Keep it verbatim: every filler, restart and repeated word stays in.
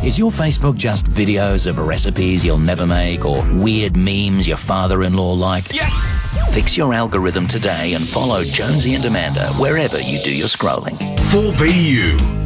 Is your Facebook just videos of recipes you'll never make or weird memes your father-in-law liked? Yes! Fix your algorithm today and follow Jonesy and Amanda wherever you do your scrolling. four B U